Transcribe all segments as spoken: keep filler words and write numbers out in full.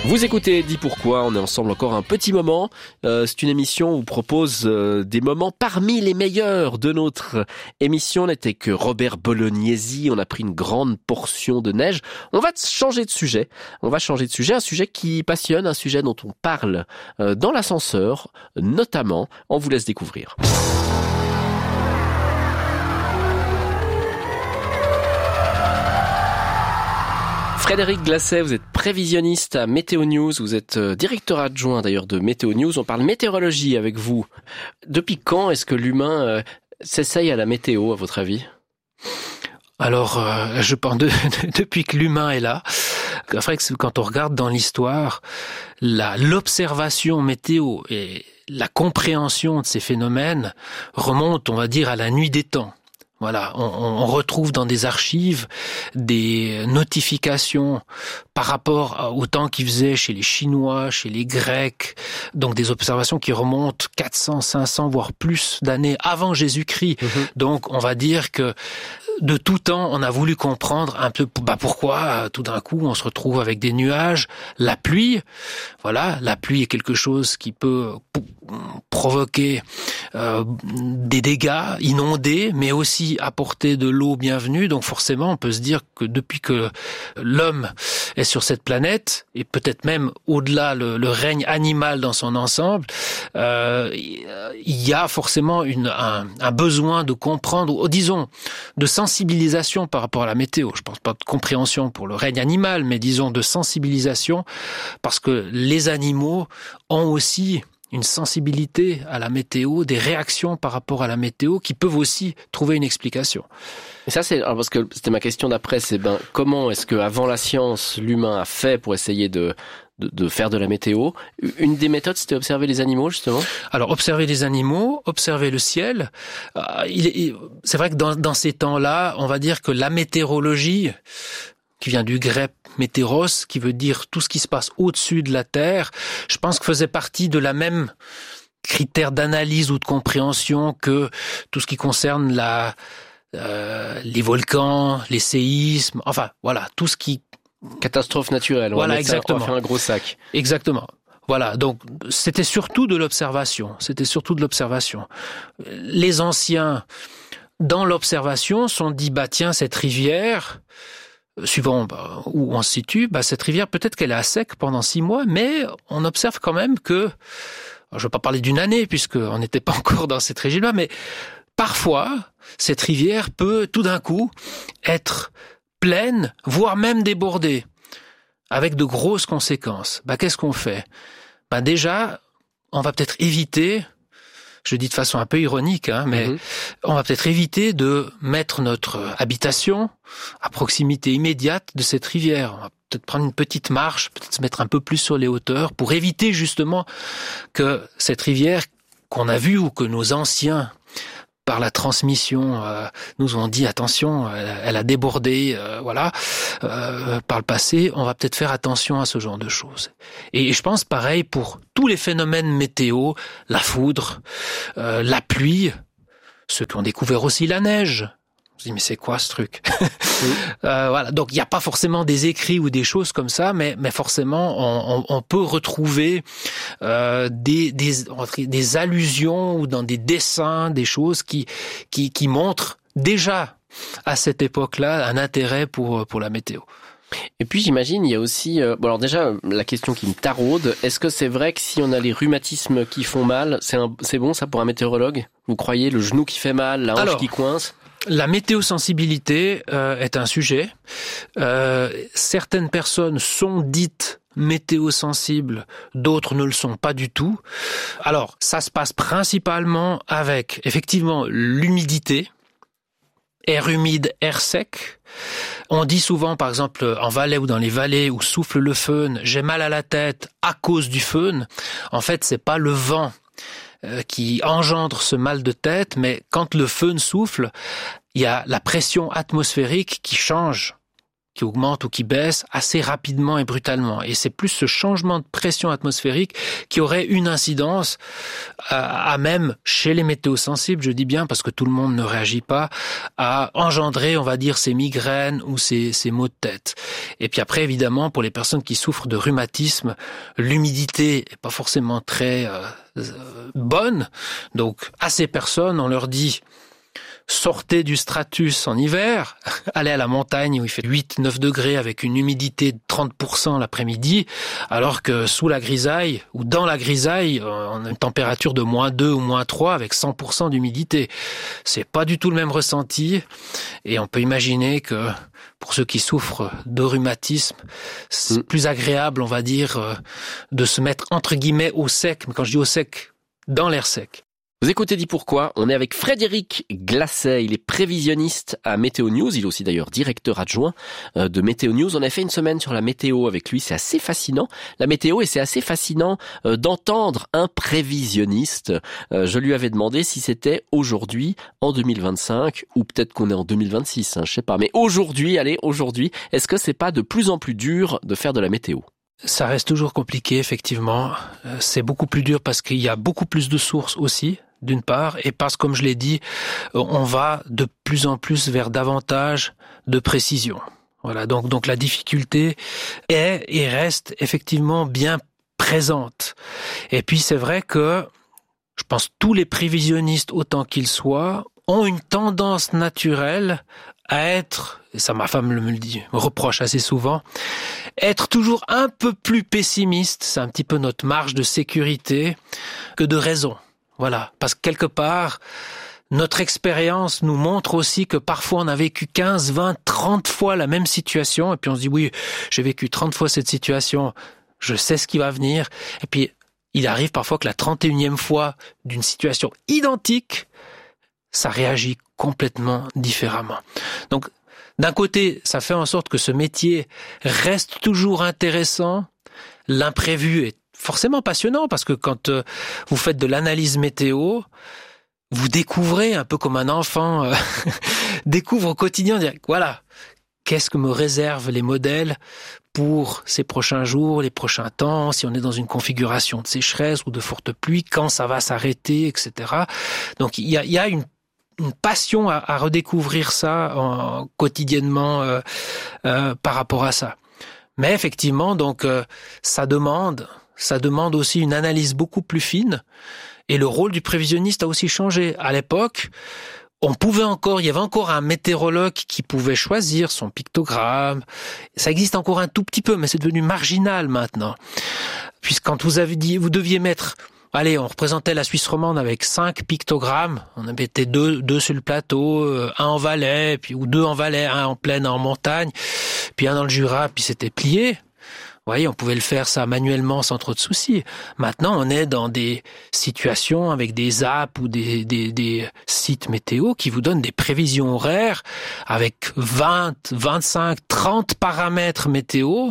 Vous écoutez Dis Pourquoi, on est ensemble encore un petit moment. Euh, c'est une émission où on vous propose euh, des moments parmi les meilleurs de notre émission. On n'était que Robert Bolognesi, on a pris une grande portion de neige. On va changer de sujet. On va changer de sujet, un sujet qui passionne, un sujet dont on parle euh, dans l'ascenseur, notamment. On vous laisse découvrir. Frédéric Glasset, vous êtes prévisionniste à Météo News, vous êtes directeur adjoint d'ailleurs de Météo News, on parle météorologie avec vous. Depuis quand est-ce que l'humain euh, s'essaye à la météo, à votre avis ? Alors, euh, je pense de, de, depuis que l'humain est là, c'est vrai que quand on regarde dans l'histoire, la, l'observation météo et la compréhension de ces phénomènes remonte, on va dire, à la nuit des temps. Voilà, on, on retrouve dans des archives des notifications par rapport au temps qu'ils faisaient chez les Chinois, chez les Grecs, donc des observations qui remontent quatre cents, cinq cents, voire plus d'années avant Jésus-Christ. Mmh. Donc on va dire que de tout temps, on a voulu comprendre un peu bah pourquoi tout d'un coup on se retrouve avec des nuages, la pluie. Voilà, la pluie est quelque chose qui peut provoquer euh, des dégâts, inonder, mais aussi apporter de l'eau bienvenue. Donc forcément, on peut se dire que depuis que l'homme est sur cette planète, et peut-être même au-delà le, le règne animal dans son ensemble, euh, il y a forcément une, un, un besoin de comprendre, ou disons, de sensibilisation par rapport à la météo. Je pense pas de compréhension pour le règne animal, mais disons de sensibilisation, parce que les animaux ont aussi une sensibilité à la météo, des réactions par rapport à la météo qui peuvent aussi trouver une explication. Et ça, c'est alors parce que c'était ma question d'après, c'est ben comment est-ce que avant la science, l'humain a fait pour essayer de de, de faire de la météo. Une des méthodes, c'était observer les animaux, justement. Alors, observer les animaux, observer le ciel. Euh, il est, il, c'est vrai que dans, dans ces temps-là, on va dire que la météorologie, qui vient du grec météros, qui veut dire tout ce qui se passe au-dessus de la Terre, je pense que faisait partie de la même critère d'analyse ou de compréhension que tout ce qui concerne la, euh, les volcans, les séismes, enfin voilà, tout ce qui... Catastrophe naturelle, on voilà, va exactement. Ça, on va faire un gros sac. Exactement. Voilà, donc c'était surtout de l'observation, c'était surtout de l'observation. Les anciens, dans l'observation, se sont dit, bah tiens, cette rivière... suivant bah, où on se situe, bah, cette rivière, peut-être qu'elle est à sec pendant six mois, mais on observe quand même que, je ne vais pas parler d'une année, puisqu'on n'était pas encore dans cette régime-là, mais parfois, cette rivière peut tout d'un coup être pleine, voire même débordée, avec de grosses conséquences. Bah, qu'est-ce qu'on fait ? Bah, déjà, on va peut-être éviter... Je dis de façon un peu ironique, hein, mais mmh. on va peut-être éviter de mettre notre habitation à proximité immédiate de cette rivière. On va peut-être prendre une petite marche, peut-être se mettre un peu plus sur les hauteurs pour éviter justement que cette rivière qu'on a vue ou que nos anciens, par la transmission, euh, nous ont dit attention, elle, elle a débordé, euh, voilà, euh, par le passé. On va peut-être faire attention à ce genre de choses. Et je pense pareil pour tous les phénomènes météo, la foudre, euh, la pluie, ceux qui ont découvert aussi la neige. On se dit mais c'est quoi ce truc ? Oui. euh, Voilà, donc il n'y a pas forcément des écrits ou des choses comme ça, mais mais forcément on, on, on peut retrouver euh, des des des allusions ou dans des dessins des choses qui qui qui montrent déjà à cette époque-là un intérêt pour pour la météo. Et puis j'imagine il y a aussi euh, bon alors déjà la question qui me taraude, est-ce que c'est vrai que si on a les rhumatismes qui font mal, c'est un, c'est bon ça pour un météorologue ? Vous croyez le genou qui fait mal, la hanche alors, qui coince ? La météosensibilité euh, est un sujet. Euh, certaines personnes sont dites météosensibles, d'autres ne le sont pas du tout. Alors, ça se passe principalement avec, effectivement, l'humidité, air humide, air sec. On dit souvent, par exemple, en Valais ou dans les vallées où souffle le föhn, j'ai mal à la tête à cause du föhn. En fait, c'est pas le vent qui engendre ce mal de tête, mais quand le föhn souffle, il y a la pression atmosphérique qui change qui augmente ou qui baisse assez rapidement et brutalement. Et c'est plus ce changement de pression atmosphérique qui aurait une incidence à, à même chez les météosensibles, je dis bien parce que tout le monde ne réagit pas, à engendrer, on va dire, ces migraines ou ces, ces maux de tête. Et puis après, évidemment, pour les personnes qui souffrent de rhumatisme, l'humidité est pas forcément très euh, bonne. Donc, à ces personnes, on leur dit sortez du stratus en hiver, allez à la montagne où il fait huit neuf degrés avec une humidité de trente pour cent l'après-midi, alors que sous la grisaille ou dans la grisaille, on a une température de moins deux ou moins trois avec cent pour cent d'humidité. C'est pas du tout le même ressenti et on peut imaginer que pour ceux qui souffrent de rhumatisme, c'est mmh. plus agréable, on va dire, de se mettre entre guillemets au sec, mais quand je dis au sec, dans l'air sec. Vous écoutez Dit Pourquoi, on est avec Frédéric Glasset, il est prévisionniste à Météo News, il est aussi d'ailleurs directeur adjoint de Météo News. On a fait une semaine sur la météo avec lui, c'est assez fascinant, la météo, et c'est assez fascinant d'entendre un prévisionniste. Je lui avais demandé si c'était aujourd'hui, en deux mille vingt-cinq, ou peut-être qu'on est en deux mille vingt-six, hein, je sais pas, mais aujourd'hui, allez, aujourd'hui, est-ce que c'est pas de plus en plus dur de faire de la météo ? Ça reste toujours compliqué, effectivement. C'est beaucoup plus dur parce qu'il y a beaucoup plus de sources aussi, d'une part, et parce, comme je l'ai dit, on va de plus en plus vers davantage de précision. Voilà, donc, donc la difficulté est et reste effectivement bien présente. Et puis c'est vrai que, je pense, tous les prévisionnistes, autant qu'ils soient, ont une tendance naturelle à être, et ça ma femme me le dit, me reproche assez souvent, être toujours un peu plus pessimiste, c'est un petit peu notre marge de sécurité, que de raison. Voilà, parce que quelque part, notre expérience nous montre aussi que parfois on a vécu quinze, vingt, trente fois la même situation, et puis on se dit oui, j'ai vécu trente fois cette situation, je sais ce qui va venir, et puis il arrive parfois que la trente et unième fois d'une situation identique, ça réagit complètement différemment. Donc, d'un côté, ça fait en sorte que ce métier reste toujours intéressant. L'imprévu est forcément passionnant parce que quand euh, vous faites de l'analyse météo, vous découvrez un peu comme un enfant euh, découvre au quotidien, dire, voilà, qu'est-ce que me réservent les modèles pour ces prochains jours, les prochains temps, si on est dans une configuration de sécheresse ou de forte pluie, quand ça va s'arrêter, et cetera. Donc il y a, il y a une une passion à, à redécouvrir ça en, quotidiennement euh, euh, par rapport à ça. Mais effectivement, donc euh, ça demande, ça demande aussi une analyse beaucoup plus fine. Et le rôle du prévisionniste a aussi changé. À l'époque, on pouvait encore, il y avait encore un météorologue qui pouvait choisir son pictogramme. Ça existe encore un tout petit peu, mais c'est devenu marginal maintenant. Puisque quand vous avez dit, vous deviez mettre Allez, on représentait la Suisse romande avec cinq pictogrammes. On avait été deux, deux sur le plateau, un en Valais, puis ou deux en Valais, un en plaine, un en montagne, puis un dans le Jura, puis c'était plié. Vous voyez, on pouvait le faire ça manuellement sans trop de soucis. Maintenant, on est dans des situations avec des apps ou des, des, des sites météo qui vous donnent des prévisions horaires avec vingt, vingt-cinq, trente paramètres météo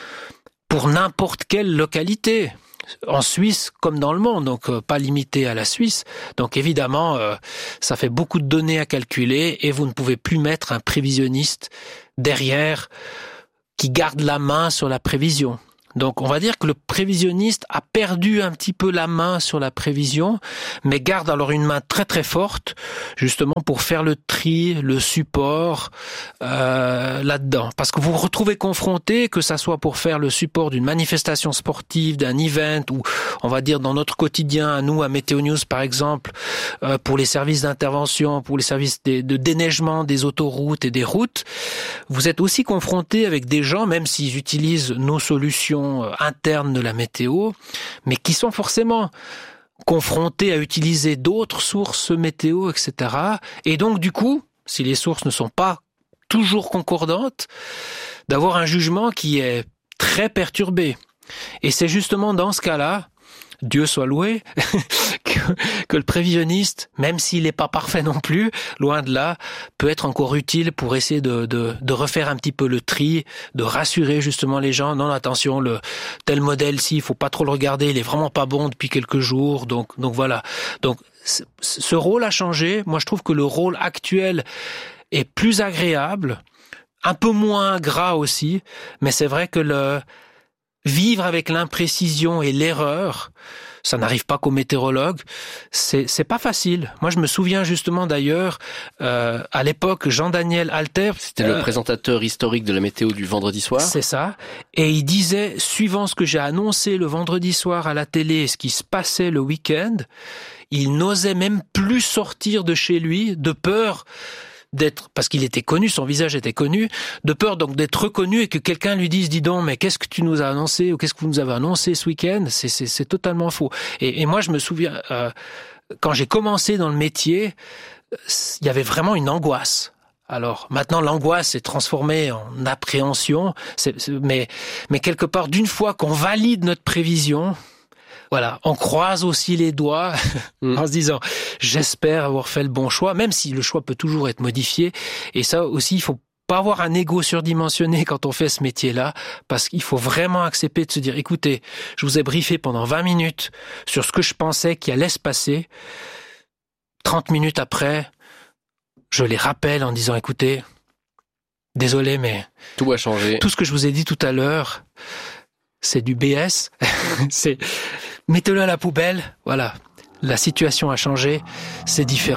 pour n'importe quelle localité. En Suisse comme dans le monde, donc euh, pas limité à la Suisse. Donc évidemment, euh, ça fait beaucoup de données à calculer et vous ne pouvez plus mettre un prévisionniste derrière qui garde la main sur la prévision. Donc on va dire que le prévisionniste a perdu un petit peu la main sur la prévision, mais garde alors une main très très forte, justement pour faire le tri, le support euh, là-dedans. Parce que vous vous retrouvez confronté, que ça soit pour faire le support d'une manifestation sportive, d'un event, ou on va dire dans notre quotidien, à nous, à Météo News par exemple, euh, pour les services d'intervention, pour les services de, de déneigement des autoroutes et des routes, vous êtes aussi confronté avec des gens, même s'ils utilisent nos solutions internes de la météo, mais qui sont forcément confrontés à utiliser d'autres sources météo, et cetera. Et donc, du coup, si les sources ne sont pas toujours concordantes, d'avoir un jugement qui est très perturbé. Et c'est justement dans ce cas-là, Dieu soit loué, que, que le prévisionniste, même s'il n'est pas parfait non plus, loin de là, peut être encore utile pour essayer de, de, de refaire un petit peu le tri, de rassurer justement les gens. Non, attention, le tel modèle-ci, il faut pas trop le regarder, il est vraiment pas bon depuis quelques jours. Donc, donc voilà. Donc, ce rôle a changé. Moi, je trouve que le rôle actuel est plus agréable, un peu moins gras aussi, mais c'est vrai que le vivre avec l'imprécision et l'erreur, ça n'arrive pas qu'aux météorologues, c'est c'est pas facile. Moi, je me souviens justement d'ailleurs, euh, à l'époque, Jean-Daniel Alter... C'était euh, le présentateur historique de la météo du vendredi soir. C'est ça. Et il disait, suivant ce que j'ai annoncé le vendredi soir à la télé, ce qui se passait le week-end, il n'osait même plus sortir de chez lui, de peur d'être, parce qu'il était connu, son visage était connu, de peur donc d'être reconnu et que quelqu'un lui dise, dis donc, mais qu'est-ce que tu nous as annoncé ou qu'est-ce que vous nous avez annoncé ce week-end? C'est, c'est, c'est totalement faux. Et, et moi, je me souviens, euh, quand j'ai commencé dans le métier, il y avait vraiment une angoisse. Alors maintenant, l'angoisse est transformée en appréhension, c'est, c'est, mais, mais quelque part, d'une fois qu'on valide notre prévision, voilà, on croise aussi les doigts mmh. en se disant « j'espère avoir fait le bon choix », même si le choix peut toujours être modifié. Et ça aussi, il faut pas avoir un ego surdimensionné quand on fait ce métier-là, parce qu'il faut vraiment accepter de se dire « écoutez, je vous ai briefé pendant vingt minutes sur ce que je pensais qu'il allait se passer. trente minutes après, je les rappelle en disant « écoutez, désolé, mais tout a changé. Tout ce que je vous ai dit tout à l'heure, c'est du B S. c'est mettez-le à la poubelle. Voilà, la situation a changé, c'est différent. »